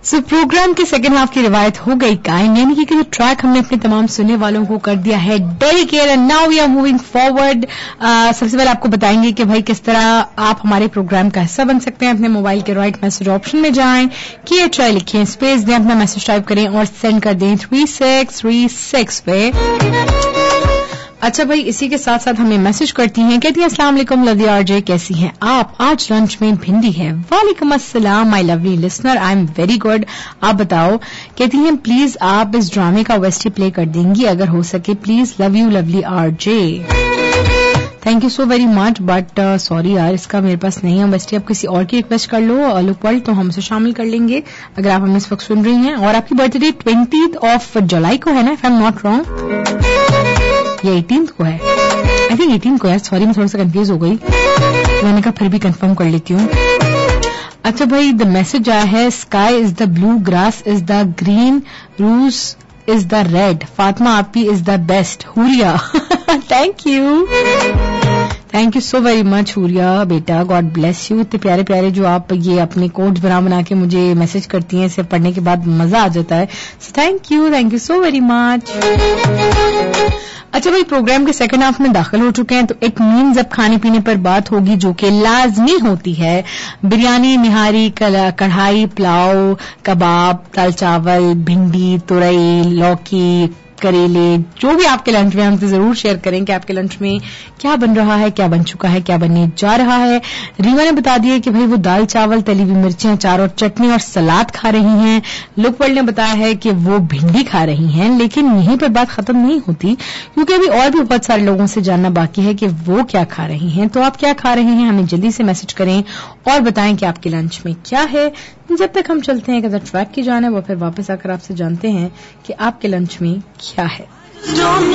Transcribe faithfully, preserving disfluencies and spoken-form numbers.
सो so, programme के second half की रिवायत हो गई कायम, यानी कि ट्रैक हमने अपने तमाम सुनने वालों को कर दिया है dedicate and now we are moving forward. सबसे पहले आपको बताएंगे कि भाई किस तरह आप हमारे प्रोग्राम का हिस्सा बन सकते हैं। अपने मोबाइल के राइट मैसेज ऑप्शन में जाएं, की एच आई लिखें, स्पेस दें, अपना मैसेज टाइप करें और सेंड कर दें थ्री सिक्स थ्री सिक्स पे। अच्छा भाई, इसी के साथ साथ हमें मैसेज करती हैं, कहती हैं अस्सलाम वालेकुम लवली आरजे, कैसी हैं आप? आज लंच में भिंडी है। वालेकुम अस्सलाम my lovely listener, I am very good. आप बताओ। कहती हैं प्लीज आप इस ड्रामे का ओएसटी प्ले कर देंगी अगर हो सके please, love you lovely RJ. Thank you so very much, but sorry यार, इसका मेरे पास नहीं है ओएसटी। आप किसी और की रिक्वेस्ट कर लो लुक वर्ल्ड, तो हम उसे शामिल कर लेंगे अगर आप हमें इस वक्त सुन रही हैं। और आपकी बर्थडे ट्वेंटीथ ऑफ जुलाई को है ना, if I am not wrong, ये एटीन्थ को है, आई थिंक एटीन को है। सॉरी, मैं थोड़ा सा कंफ्यूज हो गई, तो मैंने कहा फिर भी कंफर्म कर लेती हूँ। अच्छा भाई, द मैसेज आया है, sky is the blue, grass is the green, रूस इज द रेड, फातिमा आपी is the best, Huriya. Thank you thank you so very much Huriya बेटा, गॉड ब्लेस यू। इतने प्यारे प्यारे जो आप ये अपने कोड्स बना बना के मुझे मैसेज करती हैं, इसे पढ़ने के बाद मजा आ जाता है। So thank you thank you so very much. अच्छा भाई, प्रोग्राम के सेकंड हाफ में दाखिल हो चुके हैं, तो एक मीम्स अब खाने पीने पर बात होगी जो कि लाजमी होती है। बिरयानी, निहारी, कढ़ाई, पुलाव, कबाब, दाल चावल, भिंडी, तुरई, लौकी, करेले, जो भी आपके लंच में, हमसे जरूर शेयर करें कि आपके लंच में क्या बन रहा है, क्या बन चुका है, क्या बनने जा रहा है। रीमा ने बता दिया कि भाई वो दाल चावल, तली हुई मिर्चें, अचार और चटनी और सलाद खा रही हैं। लुक वर्ल्ड ने बताया है कि वो भिंडी खा रही हैं, लेकिन यहीं पर बात खत्म नहीं होती, क्योंकि अभी और भी बहुत सारे लोगों से जानना बाकी है कि वो क्या खा रही हैं। तो आप क्या खा रहे हैं, हमें जल्दी से मैसेज करें और बताएं कि आपके लंच में क्या है। जब तक हम चलते हैं एक ट्रैक की जानिब और फिर वापस आकर आपसे जानते हैं कि आपके लंच में क्या है।